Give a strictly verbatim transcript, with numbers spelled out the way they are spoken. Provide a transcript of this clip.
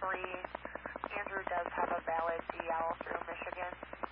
three. Andrew does have a valid D L through Michigan.